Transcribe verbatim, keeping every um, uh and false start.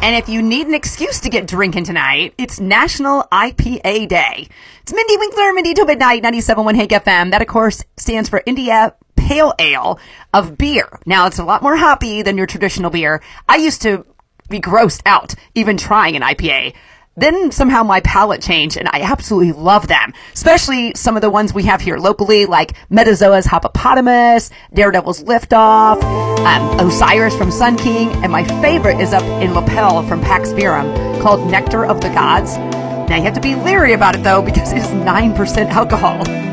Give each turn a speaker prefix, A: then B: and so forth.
A: And if you need an excuse to get drinking tonight, it's National I P A Day. It's Mindy Winkler, Mindy till midnight, ninety-seven point one Hank F M. That, of course, stands for India Pale Ale of beer. Now, it's a lot more hoppy than your traditional beer. I used to be grossed out even trying an I P A. Then somehow my palate changed, and I absolutely love them, especially some of the ones we have here locally, like Metazoa's Hoppopotamus, Daredevil's Liftoff, um, Osiris from Sun King, and my favorite is up in Lapel from Pax Verum called Nectar of the Gods. Now, you have to be leery about it, though, because it is nine percent alcohol.